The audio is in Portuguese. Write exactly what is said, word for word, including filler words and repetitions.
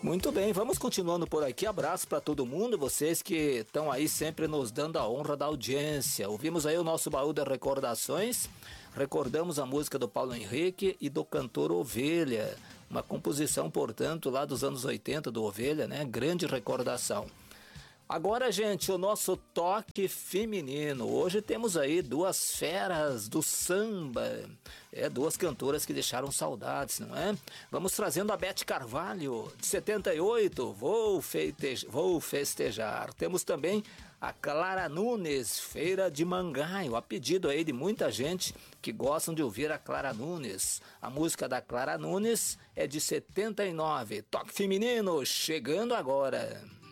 Muito bem, vamos continuando por aqui. Abraço para todo mundo, vocês que estão aí sempre nos dando a honra da audiência. Ouvimos aí o nosso baú de recordações, recordamos a música do Paulo Henrique e do cantor Ovelha, uma composição, portanto, lá dos anos oitenta do Ovelha, né? Grande recordação. Agora, gente, o nosso toque feminino. Hoje temos aí duas feras do samba. É, duas cantoras que deixaram saudades, não é? Vamos trazendo a Beth Carvalho, de setenta e oito, Vou, Feite... Vou Festejar. Temos também a Clara Nunes, Feira de Mangaio, a pedido aí de muita gente que gostam de ouvir a Clara Nunes. A música da Clara Nunes é de setenta e nove. Toque feminino, chegando agora.